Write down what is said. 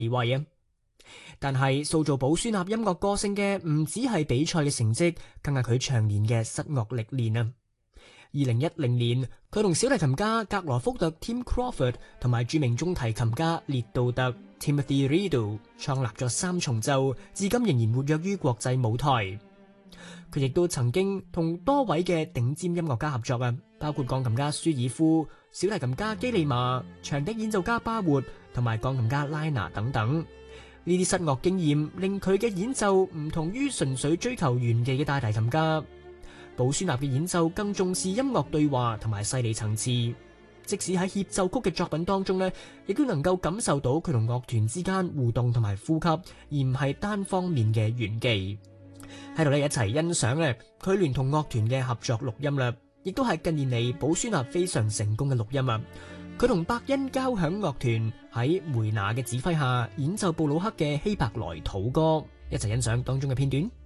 威啊。但係塑造保舒納音樂個性嘅唔只係比賽嘅成績，更係佢長年嘅室樂歷練啊。2010年，佢同小提琴家格羅福特 Tim Crawford 同埋著名中提琴家列杜特 Timothy Riddle 創立咗三重奏，至今仍然活躍於國際舞台。佢亦都曾經同多位嘅頂尖音樂家合作啊，包括鋼琴家舒爾夫、小提琴家基利馬、長笛演奏家巴活同埋鋼琴家拉娜等等。呢啲室樂經驗令佢嘅演奏唔同於純粹追求炫技嘅大提琴家。保舒納嘅演奏更重視音樂對話同埋細膩層次，即使喺協奏曲嘅作品當中呢，亦都能夠感受到佢同樂團之間互動同埋呼吸，而唔係單方面嘅炫技。喺度呢，一齊欣賞呢佢聯同樂團嘅合作錄音啦，亦都係近年嚟保舒納非常成功嘅錄音啊！佢同伯恩交響樂團喺梅拿嘅指揮下演奏布魯克嘅希伯來禱歌，一齊欣賞當中嘅片段。